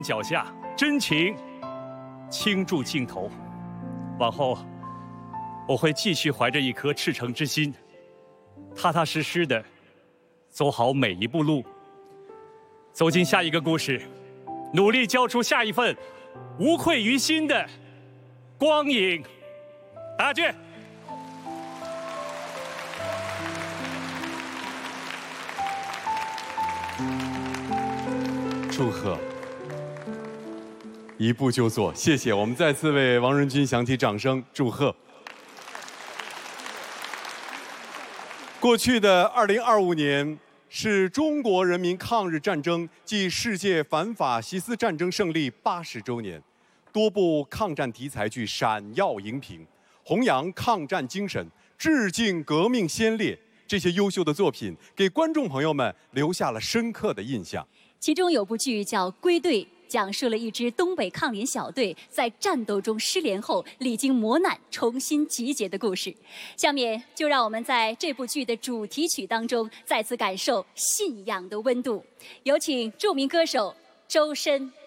脚下，真情倾注镜头。往后，我会继续怀着一颗赤诚之心，踏踏实实的走好每一步路，走进下一个故事，努力交出下一份无愧于心的光影。答卷。 祝贺！一步就做，谢谢。我们再次为王仁君响起掌声，祝贺。过去的2025年是中国人民抗日战争暨世界反法西斯战争胜利80周年，多部抗战题材剧闪耀荧屏，弘扬抗战精神，致敬革命先烈。这些优秀的作品给观众朋友们留下了深刻的印象。 其中有部剧叫《归队》，讲述了一支东北抗联小队在战斗中失联后，历经磨难重新集结的故事。下面就让我们在这部剧的主题曲当中再次感受信仰的温度。有请著名歌手周深。